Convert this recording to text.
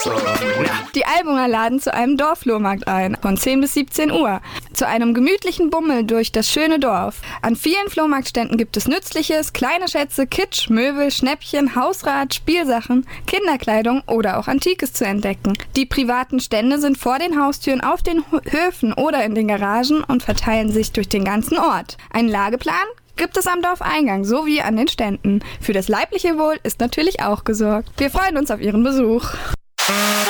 Die Albunger laden zu einem Dorfflohmarkt ein, von 10 bis 17 Uhr. Zu einem gemütlichen Bummel durch das schöne Dorf. An vielen Flohmarktständen gibt es Nützliches, kleine Schätze, Kitsch, Möbel, Schnäppchen, Hausrat, Spielsachen, Kinderkleidung oder auch Antikes zu entdecken. Die privaten Stände sind vor den Haustüren, auf den Höfen oder in den Garagen und verteilen sich durch den ganzen Ort. Einen Lageplan gibt es am Dorfeingang sowie an den Ständen. Für das leibliche Wohl ist natürlich auch gesorgt. Wir freuen uns auf Ihren Besuch.